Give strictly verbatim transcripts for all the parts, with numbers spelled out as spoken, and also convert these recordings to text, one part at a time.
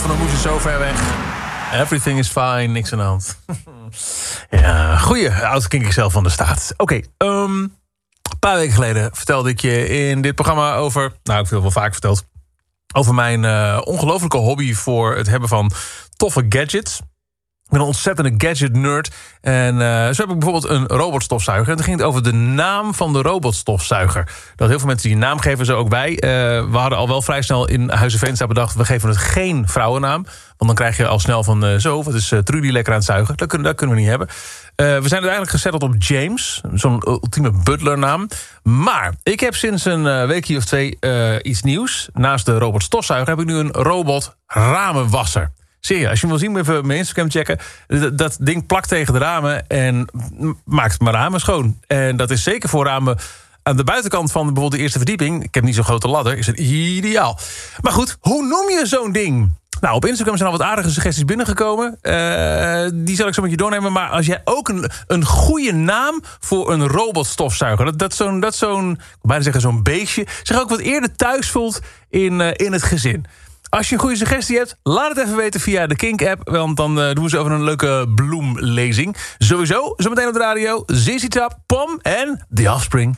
Van der Moes is zo ver weg. Everything is fine, niks aan de hand. Ja, goeie oud-kinker zelf van de staat. Oké, okay, um, een paar weken geleden vertelde ik je in dit programma over... Nou, ik heb het wel vaak verteld. Over mijn uh, ongelofelijke hobby voor het hebben van toffe gadgets. Ik ben een ontzettende gadget-nerd. En uh, zo heb ik bijvoorbeeld een robotstofzuiger. En toen ging het over de naam van de robotstofzuiger. Dat heel veel mensen die een naam geven, zo ook wij. Uh, we hadden al wel vrij snel in Huizen Veenstra bedacht... we geven het geen vrouwennaam. Want dan krijg je al snel van uh, zo, wat is uh, Trudy lekker aan het zuigen. Dat kunnen, dat kunnen we niet hebben. Uh, we zijn uiteindelijk gezetteld op James. Zo'n ultieme butlernaam. Maar ik heb sinds een uh, weekje of twee uh, iets nieuws. Naast de robotstofzuiger heb ik nu een robotramenwasser. Zie je, als je wil zien, even mijn Instagram checken. Dat, dat ding plakt tegen de ramen en maakt mijn ramen schoon. En dat is zeker voor ramen aan de buitenkant van bijvoorbeeld de eerste verdieping. Ik heb niet zo'n grote ladder, is het ideaal. Maar goed, hoe noem je zo'n ding? Nou, op Instagram zijn al wat aardige suggesties binnengekomen. Uh, die zal ik zo met je doornemen. Maar als jij ook een, een goede naam voor een robotstofzuiger... dat, dat zo'n, dat zo'n, ik wil bijna zeggen zo'n beestje... zich ook wat eerder thuis voelt in, uh, in het gezin... Als je een goede suggestie hebt, laat het even weten via de Kink-app. Want dan uh, doen we zo over een leuke bloemlezing. Sowieso, zometeen op de radio, Z Z Top, Pom en The Offspring.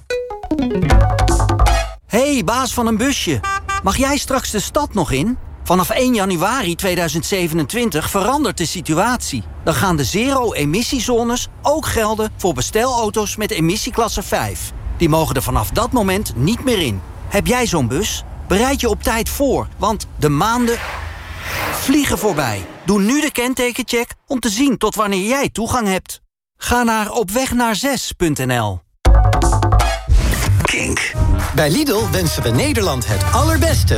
Hey, baas van een busje. Mag jij straks de stad nog in? Vanaf één januari tweeduizend zevenentwintig verandert de situatie. Dan gaan de zero-emissiezones ook gelden voor bestelauto's met emissieklasse vijf. Die mogen er vanaf dat moment niet meer in. Heb jij zo'n bus? Bereid je op tijd voor, want de maanden vliegen voorbij. Doe nu de kentekencheck om te zien tot wanneer jij toegang hebt. Ga naar opwegnaar6 punt n l. Kink. Bij Lidl wensen we Nederland het allerbeste.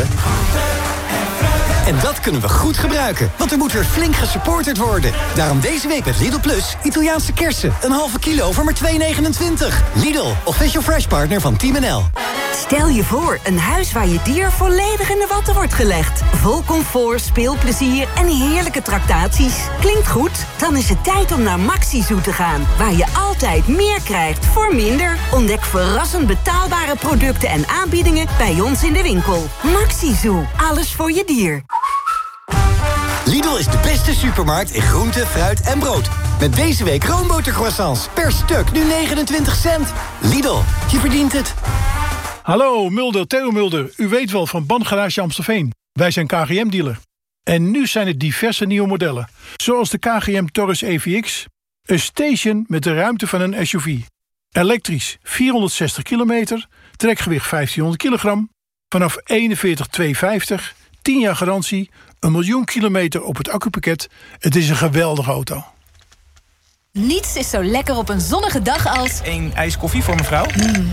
En dat kunnen we goed gebruiken, want er moet weer flink gesupporterd worden. Daarom deze week met Lidl Plus Italiaanse kersen. Een halve kilo voor maar twee negenentwintig. Lidl, official fresh partner van Team N L. Stel je voor, een huis waar je dier volledig in de watten wordt gelegd. Vol comfort, speelplezier en heerlijke tractaties. Klinkt goed? Dan is het tijd om naar Maxi-Zoo te gaan. Waar je altijd meer krijgt voor minder. Ontdek verrassend betaalbare producten en aanbiedingen bij ons in de winkel. Maxi-Zoo, alles voor je dier. Lidl is de beste supermarkt in groente, fruit en brood. Met deze week roombotercroissants. Per stuk nu negenentwintig cent. Lidl, je verdient het. Hallo, Mulder, Theo Mulder. U weet wel van Bandgarage Amstelveen. Wij zijn K G M-dealer. En nu zijn er diverse nieuwe modellen. Zoals de K G M Taurus E V X. Een station met de ruimte van een S U V. Elektrisch, vierhonderdzestig kilometer. Trekgewicht vijftienhonderd kilogram. Vanaf eenenveertig tweehonderdvijftig. tien jaar garantie. Een miljoen kilometer op het accupakket. Het is een geweldige auto. Niets is zo lekker op een zonnige dag als... Een ijs koffie voor mevrouw? Mm.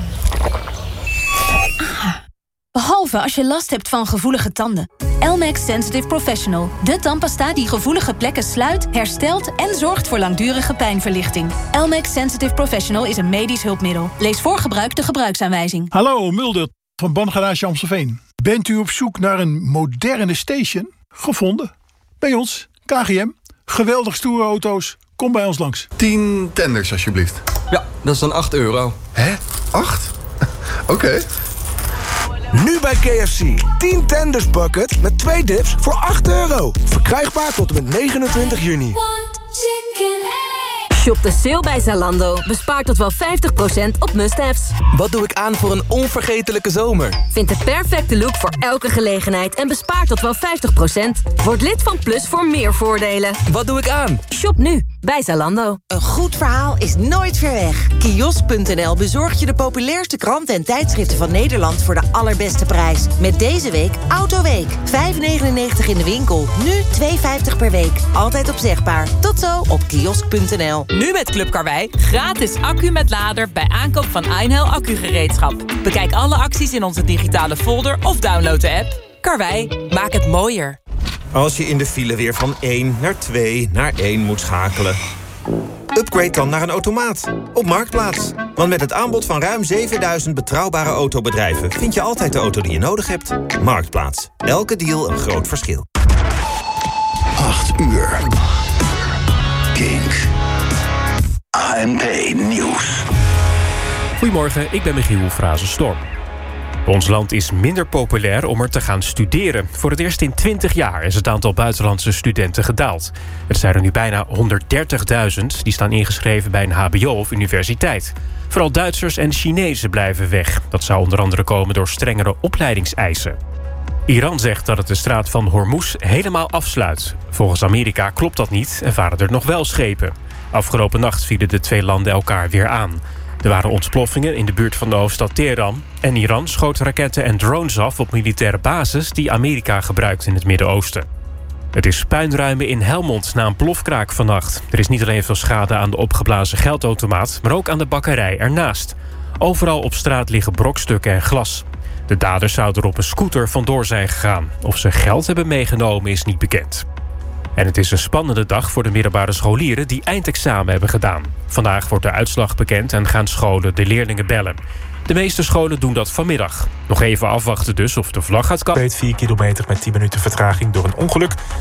Ah. Behalve als je last hebt van gevoelige tanden. Elmex Sensitive Professional. De tandpasta die gevoelige plekken sluit, herstelt... en zorgt voor langdurige pijnverlichting. Elmex Sensitive Professional is een medisch hulpmiddel. Lees voor gebruik de gebruiksaanwijzing. Hallo, Mulder van Bandgarage Amstelveen. Bent u op zoek naar een moderne station? Gevonden. Bij ons, K G M. Geweldig stoere auto's. Kom bij ons langs. tien tenders, alsjeblieft. Ja, dat is dan acht euro. Hè? acht? Oké. Okay. Nu bij K F C. tien tenders bucket met twee dips voor acht euro. Verkrijgbaar tot en met negenentwintig juni. Shop de sale bij Zalando. Bespaar tot wel vijftig procent op must-haves. Wat doe ik aan voor een onvergetelijke zomer? Vind de perfecte look voor elke gelegenheid en bespaar tot wel vijftig procent. Word lid van Plus voor meer voordelen. Wat doe ik aan? Shop nu bij Zalando. Een goed verhaal is nooit ver weg. Kiosk punt n l bezorgt je de populairste kranten en tijdschriften van Nederland voor de allerbeste prijs. Met deze week Autoweek. vijf negenennegentig in de winkel. Nu twee vijftig per week. Altijd opzegbaar. Tot zo op kiosk punt n l. Nu met Club Karwei, gratis accu met lader bij aankoop van Einhell accugereedschap. Bekijk alle acties in onze digitale folder of download de app. Karwei, maak het mooier. Als je in de file weer van één naar twee naar één moet schakelen. Upgrade dan naar een automaat op Marktplaats. Want met het aanbod van ruim zevenduizend betrouwbare autobedrijven... vind je altijd de auto die je nodig hebt. Marktplaats. Elke deal een groot verschil. acht uur. Kink. A N P Nieuws. Goedemorgen, ik ben Michiel Frazenstorm. Ons land is minder populair om er te gaan studeren. Voor het eerst in twintig jaar is het aantal buitenlandse studenten gedaald. Het zijn er nu bijna honderddertigduizend. Die staan ingeschreven bij een hbo of universiteit. Vooral Duitsers en Chinezen blijven weg. Dat zou onder andere komen door strengere opleidingseisen. Iran zegt dat het de straat van Hormuz helemaal afsluit. Volgens Amerika klopt dat niet en varen er nog wel schepen. Afgelopen nacht vielen de twee landen elkaar weer aan. Er waren ontploffingen in de buurt van de hoofdstad Teheran. En Iran schoot raketten en drones af op militaire bases die Amerika gebruikt in het Midden-Oosten. Het is puinruimen in Helmond na een plofkraak vannacht. Er is niet alleen veel schade aan de opgeblazen geldautomaat, maar ook aan de bakkerij ernaast. Overal op straat liggen brokstukken en glas. De daders zouden er op een scooter vandoor zijn gegaan. Of ze geld hebben meegenomen is niet bekend. En het is een spannende dag voor de middelbare scholieren die eindexamen hebben gedaan. Vandaag wordt de uitslag bekend en gaan scholen de leerlingen bellen. De meeste scholen doen dat vanmiddag. Nog even afwachten dus of de vlag gaat kappen. vier kilometer met tien minuten vertraging door een ongeluk.